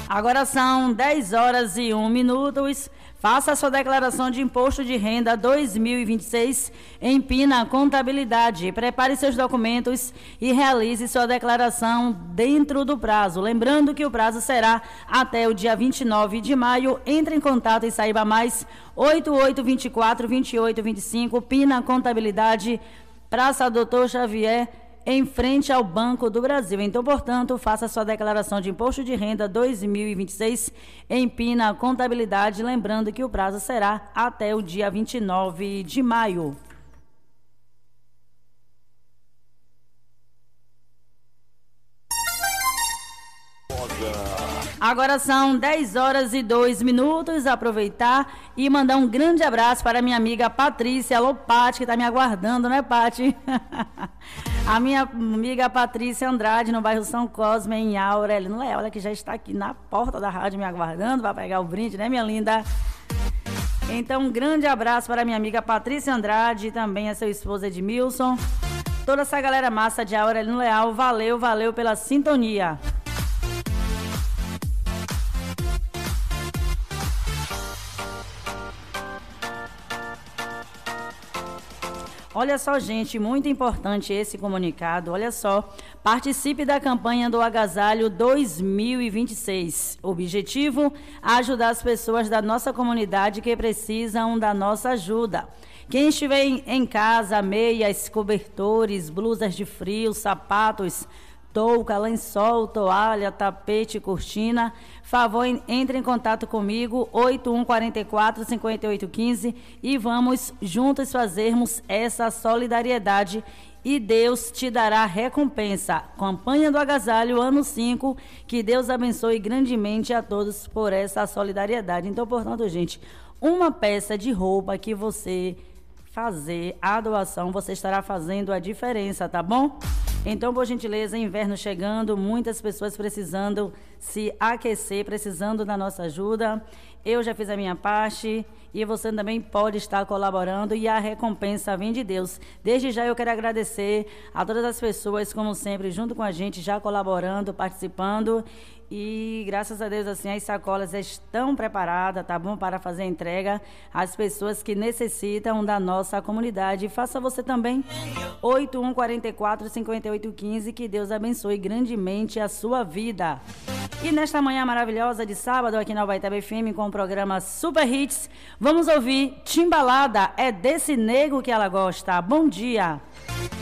Agora são 10h01. Faça a sua declaração de imposto de renda 2026 em Pina Contabilidade. Prepare seus documentos e realize sua declaração dentro do prazo. Lembrando que o prazo será até o dia 29 de maio. Entre em contato e saiba mais. 8824-2825, Pina Contabilidade, Praça Doutor Xavier, em frente ao Banco do Brasil. Então, portanto, faça sua declaração de imposto de renda 2026 em Pina Contabilidade, lembrando que o prazo será até o dia 29 de maio. Agora são 10h02. Aproveitar e mandar um grande abraço para minha amiga Patrícia. Alô, Pati, que está me aguardando, né, Pati? A minha amiga Patrícia Andrade, no bairro São Cosme, em Aurélio. Não é ela que já está aqui na porta da rádio me aguardando para pegar o brinde, né, minha linda? Então, um grande abraço para minha amiga Patrícia Andrade e também a seu esposo Edmilson. Toda essa galera massa de Aurélio Leal, valeu pela sintonia. Olha só, gente, muito importante esse comunicado. Olha só, participe da campanha do Agasalho 2026. Objetivo: ajudar as pessoas da nossa comunidade que precisam da nossa ajuda. Quem estiver em casa, meias, cobertores, blusas de frio, sapatos, touca, lençol, toalha, tapete, cortina, favor, entre em contato comigo, 8144-5815, e vamos juntos fazermos essa solidariedade e Deus te dará recompensa. Campanha do Agasalho, ano 5, que Deus abençoe grandemente a todos por essa solidariedade. Então, portanto, gente, uma peça de roupa que você fazer a doação, você estará fazendo a diferença, tá bom? Então, por gentileza, inverno chegando, muitas pessoas precisando se aquecer, precisando da nossa ajuda. Eu já fiz a minha parte e você também pode estar colaborando e a recompensa vem de Deus. Desde já eu quero agradecer a todas as pessoas, como sempre, junto com a gente, já colaborando, participando. E graças a Deus, assim, as sacolas estão preparadas, tá bom? Para fazer a entrega às pessoas que necessitam da nossa comunidade. Faça você também. 8144-5815, que Deus abençoe grandemente a sua vida. E nesta manhã maravilhosa de sábado, aqui na Ubaitaba FM, com o programa Super Hits, vamos ouvir Timbalada, é desse nego que ela gosta. Bom dia.